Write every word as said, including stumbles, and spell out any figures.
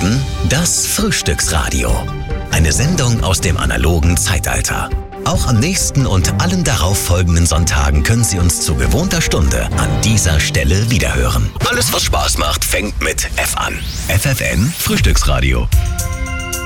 hörten das Frühstücksradio. Eine Sendung aus dem analogen Zeitalter. Auch am nächsten und allen darauffolgenden Sonntagen können Sie uns zu gewohnter Stunde an dieser Stelle wiederhören. Alles, was Spaß macht, fängt mit F an. F F N Frühstücksradio.